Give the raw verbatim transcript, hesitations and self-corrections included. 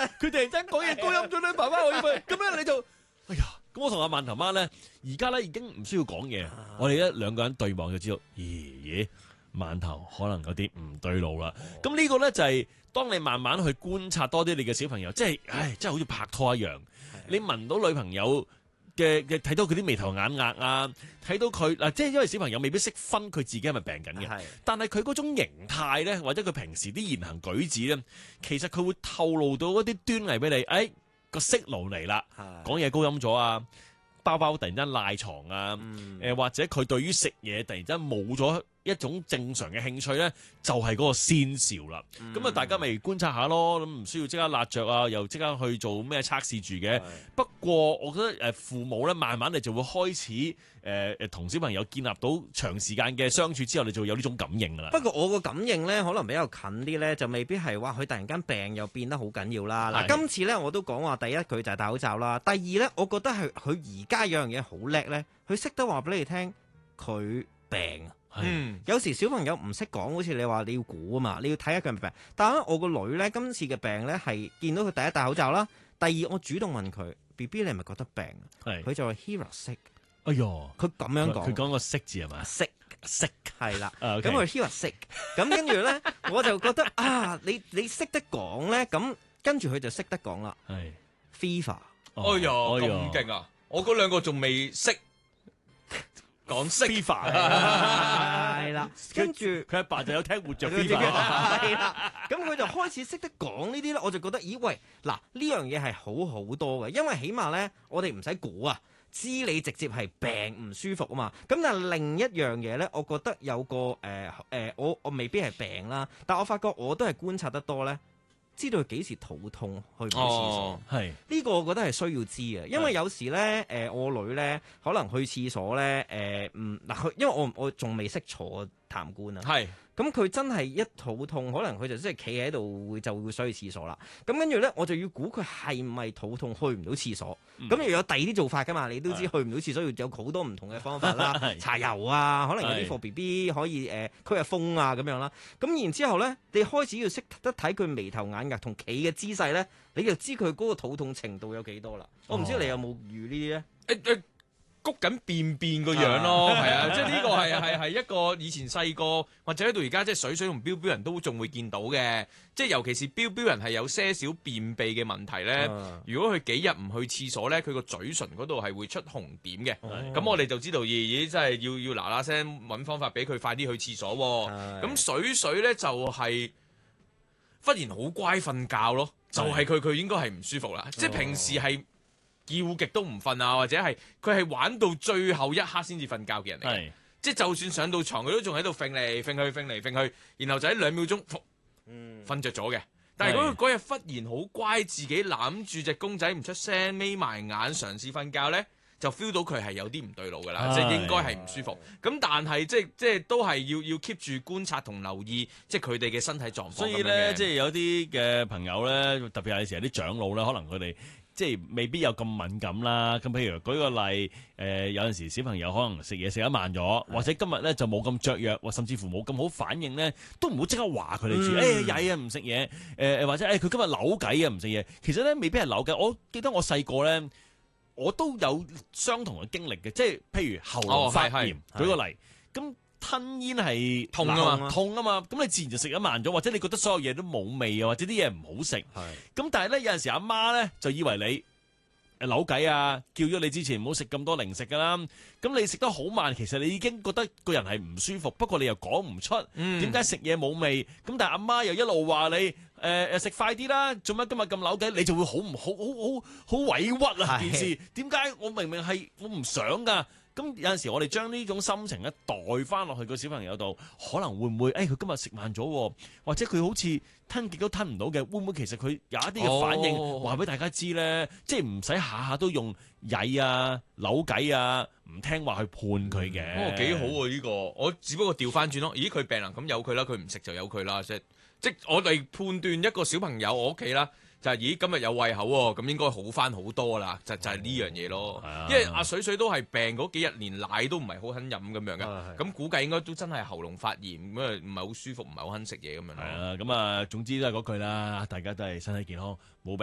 佢突然間講嘢高音咗咧，爸爸我要咁樣你就，哎呀！咁我同阿饅頭媽咧，而家咧已經唔需要講嘢，啊、我哋一兩個人對望就知道，咦咦，饅頭可能有啲唔對路啦。咁、哦、呢個咧就係、是、當你慢慢去觀察多啲你嘅小朋友，即係，唉，真係好似拍拖一樣，你聞到女朋友嘅嘅睇到佢啲眉頭眼額啊，睇到佢嗱，即係因為小朋友未必識分佢自己係咪病緊嘅，但係佢嗰種形態咧，或者佢平時啲言行舉止咧，其實佢會透露到一啲端倪俾你，誒、哎。個息怒嚟啦，講嘢高音咗啊，包包突然間賴床啊，誒、嗯呃、或者佢對於食嘢突然間冇咗一種正常嘅興趣咧，就係、是、嗰個先兆啦。咁啊、嗯，大家咪觀察下咯，咁唔需要即刻辣着啊，又即刻去做咩測試住嘅。不過我覺得誒父母咧，慢慢你就會開始誒誒同小朋友建立到長時間嘅相處之後，你就會有呢種感應噶啦。 不過我個感應咧，可能比較近啲咧，就未必係話佢突然間病又變得好緊要啦。嗱，今次咧我都講話第一句就係戴口罩啦，第二咧，我覺得係佢而家有樣嘢好叻咧，佢識得話俾你聽佢病。嗯，有時小朋友唔識講，好似你話你要估啊嘛，你要睇下佢係咪病。但係我個女咧，今次嘅病咧係見到佢第一戴口罩啦，第二我主動問佢 B B 你係咪覺得病？係，佢就話 Hero sick。哎喲，佢咁樣講， 佢講個 sick 字係嘛 ？sick sick 係啦，咁佢 okay. Hero sick。咁跟住咧，我就覺得啊，你你識得講咧，咁跟住佢就識得講啦。係 fever。 哎呀，咁勁啊！我嗰兩個仲未識。講 fever 係啦，跟住佢阿爸就有聽活着 fever 係啦，咁佢就開始識得講呢啲咧，我就覺得，咦喂，嗱呢樣嘢係好好多嘅，因為起碼咧，我哋唔使估啊，知你直接係病唔舒服啊嘛。咁但係另一樣嘢咧，我覺得有個誒誒、呃呃，我我未必係病啦，但我發覺我都係觀察得多咧。知道佢幾時肚痛去唔去廁所，係呢、哦、個我覺得係需要知嘅，因為有時咧，誒、呃、我女咧可能去廁所咧，誒唔嗱，因為我我仲未識坐痰罐啊，係咁佢真係一肚痛，可能佢就即係企喺度會就會想去廁所啦。咁跟住咧，我就要估佢係咪肚痛去唔到廁所，咁、嗯、又有第二啲做法噶嘛？你都知去唔到廁所要有好多唔同嘅方法啦，搽油啊，可能有啲貨 B B 可以誒驅下風啊咁樣啦。咁然之後咧，你開始要識得睇佢眉頭眼額同企嘅姿勢咧，你就知佢嗰個肚痛程度有幾多啦。哦、我唔知你有冇遇呢啲咧？ 誒誒谷緊便便個樣咯，係啊，即係呢個係係係一個以前細個或者喺到而家，即係水水同標標人都仲會見到嘅，即係尤其是標標人係有些少便秘嘅問題咧。啊、如果佢幾日唔去廁所咧，佢個嘴唇嗰度係會出紅點嘅。咁、哦、我哋就知道，爺爺真係要要嗱嗱聲揾方法俾佢快啲去廁所。咁的水水咧就係、是、忽然好乖瞓覺咯，就係佢佢應該係唔舒服啦，的即係平時係。叫極都唔瞓啊，或者係佢係玩到最後一刻先至瞓覺嘅人嚟嘅，是即係就算上到床佢都仲喺度揈嚟揈去揈嚟揈去，然後就喺兩秒鐘瞓着咗嘅。但係嗰嗰日忽然好乖，自己攬住隻公仔唔出聲，眯埋眼嘗試瞓覺咧，就 feel 到佢係有啲唔對路㗎啦，是即係應該係唔舒服。咁但係即係即係都係要要 keep 住觀察同留意，即係佢哋嘅身體狀況。 所以咧，即係有啲嘅朋友咧，特別係有時有啲長老咧，可能佢哋。即係未必有咁敏感啦，咁譬如舉個例，誒、呃、有陣時小朋友可能食嘢食得慢咗，或者今日咧就冇咁雀躍，或甚至乎冇咁好反應咧，都唔好即刻話佢哋住，誒曳啊唔食嘢，誒、呃、或者誒佢、哎、今日扭計啊唔食嘢，其實咧未必係扭計。我記得我細個咧，我都有相同嘅經歷嘅，即係譬如喉嚨發炎，哦、舉個例，咁。吞煙係痛啊嘛，痛啊嘛，咁你自然就食得慢咗，或者你覺得所有嘢都冇味啊，或者啲嘢唔好食。咁是但係咧有陣時阿媽咧就以為你誒扭計啊，叫咗你之前唔好食咁多零食噶啦。咁你食得好慢，其實你已經覺得個人係唔舒服，不過你又講唔出點解食嘢冇味。咁但係阿媽又一路話你誒誒食快啲啦，做乜今日咁扭計？你就會好唔好好好好委屈啊是件事。點解我明明係我唔想噶？咁有陣時我哋將呢種心情咧代翻落去個小朋友度，可能會唔會誒佢、哎、今日食慢咗，或者佢好似吞極都吞唔到嘅，會唔會其實佢有一啲嘅反應話俾、哦、大家知咧？即係唔使下下都用曳啊、扭計啊、唔聽話去判佢嘅。 哦，幾好啊呢、呢個！我只不過調翻轉咯。咦，佢病啦，咁由佢啦，佢唔食就由佢啦。即即我哋判斷一個小朋友，我屋企啦。就係咦，今日有胃口喎，咁應該好翻好多啦，就就係呢樣嘢咯。哦、因為阿水水都係病嗰幾日，連奶都唔係好肯飲咁樣嘅，咁、哦、估計應該都真係喉嚨發炎，咁啊唔係好舒服，唔係好肯食嘢咁樣。係啊，咁啊總之都係嗰句啦，大家都係身體健康，冇病。